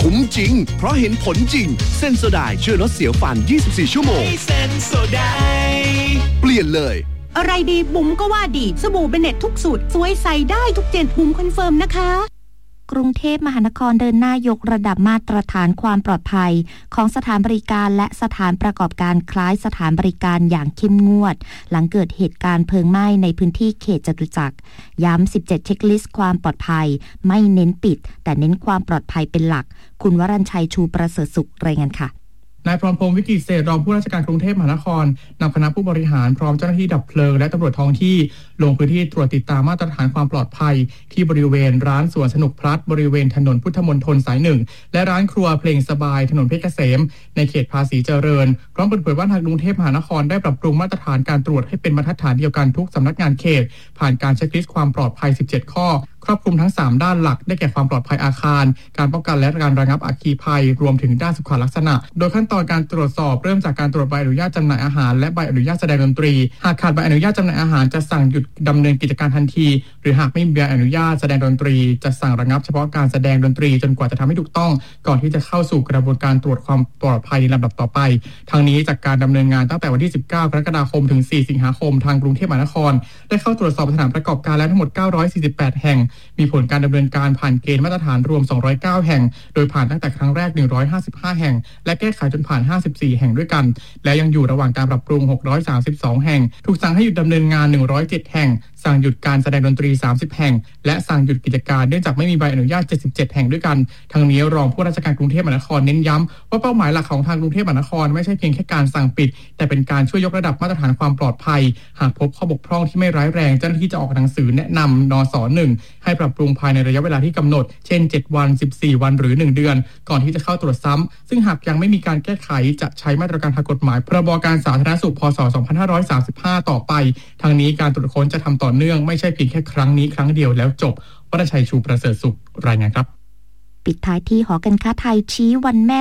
คุ้มจริงเพราะเห็นผลจริงเซนโซไดช่วยลดเสียวฟัน24ชั่วโมงเซนโซไดเปลี่ยนเลยอะไรดีบุ๋มก็ว่าดีสบู่เบเน็ตทุกสูตรสวยใส่ได้ทุกเจนบุ๋มคอนเฟิร์มนะคะกรุงเทพมหานครเดินหน้ายกระดับมาตรฐานความปลอดภัยของสถานบริการและสถานประกอบการคล้ายสถานบริการอย่างเข้มงวดหลังเกิดเหตุการณ์เพลิงไหม้ในพื้นที่เขตจตุจักรย้ำ17เช็คลิสต์ความปลอดภัยไม่เน้นปิดแต่เน้นความปลอดภัยเป็นหลักคุณวรัญชัยชูประเสริฐสุขรายงานค่ะนายพรพงศ์วิกิตเศษรองผู้ราชการกรุงเทพมหานครนำคณะผู้บริหารพร้อมเจ้าหน้าที่ดับเพลิงและตำรวจท้องที่ลงพื้นที่ตรวจติดตามมาตรฐานความปลอดภัยที่บริเวณร้านสวนสนุกพลัดบริเวณถนนพุทธมณฑลสาย1และร้านครัวเพลงสบายถนนเพชรเกษมในเขตภาษีเจริญพร้อมเปิดเผยว่าทางกรุงเทพมหานครได้ปรับปรุงมาตรฐานการตรวจให้เป็นมาตรฐานเดียวกันทุกสำนักงานเขตผ่านการเช็คลิสต์ความปลอดภัย17ข้อครอบคลุมทั้ง3ด้านหลักได้แก่ความปลอดภัยอาคารการป้องกันและการระงับอัคคีภัยรวมถึงด้านสุขลักษณะโดยขั้นตอนการตรวจสอบเริ่มจากการตรวจใบอนุญาตจำหน่ายอาหารและใบอนุญาตแสดงดนตรีหากขาดใบอนุญาตจำหน่ายอาหารจะสั่งหยุดดำเนินกิจการทันทีหรือหากไม่มีใบอนุญาตแสดงดนตรีจะสั่งระงับเฉพาะการแสดงดนตรีจนกว่าจะทำให้ถูกต้องก่อนที่จะเข้าสู่กระบวนการตรวจความปลอดภัยในลำดับต่อไปทางนี้จากการดำเนินงานตั้งแต่วันที่19กรกฎาคมถึง4สิงหาคมทางกรุงเทพมหานครได้เข้าตรวจสอบสถานประกอบการแล้วทั้งหมด948แห่งมีผลการดำเนินการผ่านเกณฑ์มาตรฐานรวม209แห่งโดยผ่านตั้งแต่ครั้งแรก155แห่งและแก้ไขจนผ่าน54แห่งด้วยกันและยังอยู่ระหว่างการปรับปรุง632แห่งถูกสั่งให้หยุดดำเนินงาน107แห่งสั่งหยุดการแสดงดนตรี30แห่งและสั่งหยุดกิจการเนื่องจากไม่มีใบอนุญาต77แห่งด้วยกันทางนี้รองผู้ราชการกรุงเทพมหานครเน้นย้ำว่าเป้าหมายหลักของทางกรุงเทพมหานครไม่ใช่เพียงแค่การสั่งปิดแต่เป็นการช่วยยกระดับมาตรฐานความปลอดภัยหากพบข้อบกพร่องที่ไม่ร้ายแรงเจ้าหน้าที่จะออกหนังสือแนะนำนส.1ให้ปรับปรุงภายในระยะเวลาที่กำหนดเช่น7วัน14วันหรือ1เดือนก่อนที่จะเข้าตรวจซ้ำซึ่งหากยังไม่มีการแก้ไขจะใช้มาตรการทางกฎหมายพรบการสาธารณสุขพ.ศ. 2535ต่อไปทางนี้การตรวจค้นจะทำต่อเนื่องไม่ใช่เพียงแค่ครั้งนี้ครั้งเดียวแล้วจบวรชัยชูประเสริฐสุขรายงานครับปิดท้ายที่หอการค้าไทยชี้วันแม่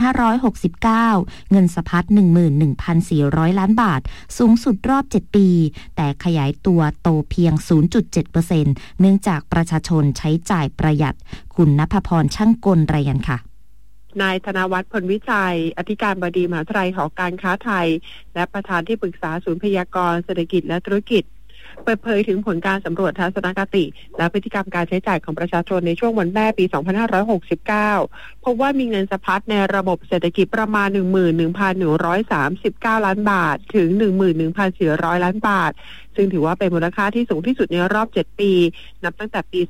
2569 เงินสะพัด 11,400 ล้านบาทสูงสุดรอบ 7 ปีแต่ขยายตัวโตเพียง 0.7% เนื่องจากประชาชนใช้จ่ายประหยัดคุณณภพรช่างกลรายงานค่ะนายธนวัฒน์ผลวิจัยอธิการบดีมหาวิทยาลัยหอการค้าไทยและประธานที่ปรึกษาศูนย์พยากรณ์เศรษฐกิจและธุรกิจเปิดเผยถึงผลการสำรวจทัศนคติและพฤติกรรมการใช้จ่ายของประชาชนในช่วงวันแม่ปี 2569 พบว่ามีเงินสะพัดในระบบเศรษฐกิจประมาณ 11,139 ล้านบาทถึง 11,400 ล้านบาทซึ่งถือว่าเป็นมูลค่าที่สูงที่สุดในรอบ 7 ปีนับตั้งแต่ปี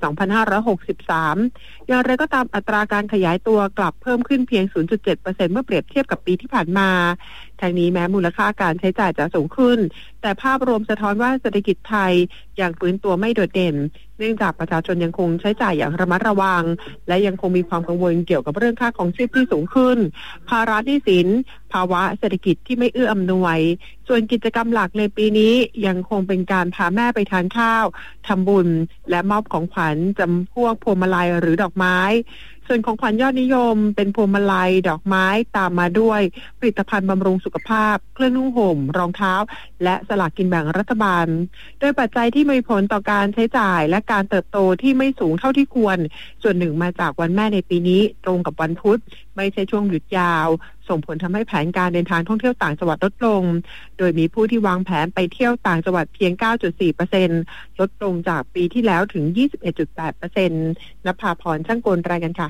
2563 อย่างไรก็ตามอัตราการขยายตัวกลับเพิ่มขึ้นเพียง 0.7% เมื่อเปรียบเทียบกับปีที่ผ่านมาทางนี้แม้มูลค่าการใช้จ่ายจะสูงขึ้นแต่ภาพรวมสะท้อนว่าเศรษฐกิจไทยยังฟื้นตัวไม่โดดเด่นเนื่องจากประชาชนยังคงใช้จ่ายอย่างระมัดระวังและยังคงมีความกังวลเกี่ยวกับเรื่องค่าของชีพที่สูงขึ้นภาระหนี้สินภาวะเศรษฐกิจที่ไม่เอื้ออำนวยส่วนกิจกรรมหลักในปีนี้ยังคงเป็นการพาแม่ไปทานข้าวทำบุญและมอบของขวัญจำพวกพวงมาลัยหรือดอกไม้ส่วนของขวัญยอดนิยมเป็นพวงมาลัยดอกไม้ตามมาด้วยผลิตภัณฑ์บำรุงสุขภาพเครื่องนุ่งห่มรองเท้าและสลากกินแบ่งรัฐบาลโดยปัจจัยที่มีผลต่อการใช้จ่ายและการเติบโตที่ไม่สูงเท่าที่ควรส่วนหนึ่งมาจากวันแม่ในปีนี้ตรงกับวันพุธไม่ใช่ช่วงหยุดยาวส่งผลทำให้แผนการเดินทางท่องเที่ยวต่างจังหวัดลดลงโดยมีผู้ที่วางแผนไปเที่ยวต่างจังหวัดเพียง 9.4% ลดลงจากปีที่แล้วถึง 21.8% ณภาพรช่างกลรายงานค่ะ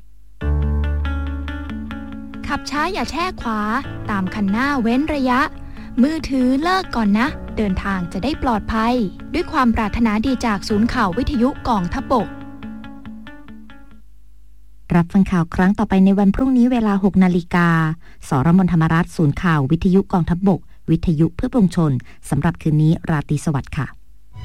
ขับช้าอย่าแช่ขวาตามคันหน้าเว้นระยะมือถือเลิกก่อนนะเดินทางจะได้ปลอดภัยด้วยความปรารถนาดีจากศูนย์ข่าววิทยุกองทัพบกรับฟังข่าวครั้งต่อไปในวันพรุ่งนี้เวลา 6 นาฬิกาสรมธรรมรัฐศูนย์ข่าววิทยุกองทัพบกวิทยุเพื่อปวงชนสำหรับคืนนี้ราตรีสวัสดิ์ค่ะ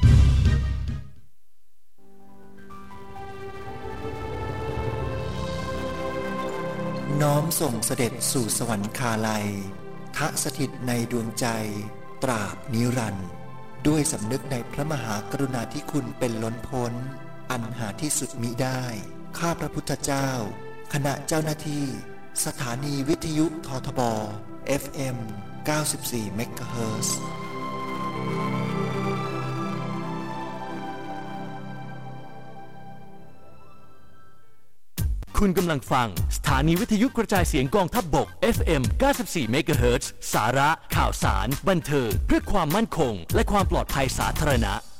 น้อมส่งเสด็จสู่สวรรคาลัยทสถิตในดวงใจตราบนิรันดร์ด้วยสำนึกในพระมหากรุณาธิคุณเป็นล้นพ้นอันหาที่สุดมิได้ข้าพระพุทธเจ้าคณะเจ้าหน้าที่สถานีวิทยุททบ FM 94 เมกะเฮิรตซ์คุณกำลังฟังสถานีวิทยุกระจายเสียงกองทัพบก FM 94 MHz สาระข่าวสารบันเทิงเพื่อความมั่นคงและความปลอดภัยสาธารณะ